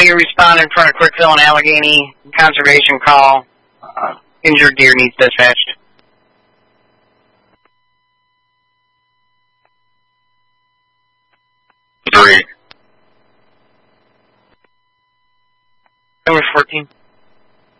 we respond in front of Quickville and Allegheny. Conservation call. Injured deer needs dispatched. Number 14.